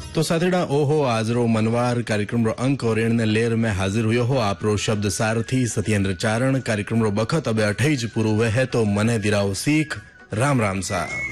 तो साथीड़ा ओहो आजरो मनवार कार्यक्रम रो अंक और ऋण ने लेर में हाजिर हुयो हो आप रो शब्द सारथी सत्येंद्र चारण कार्यक्रम रो बखत अब 28 पूरो हुए है तो मने दिराओ सीख राम राम सा।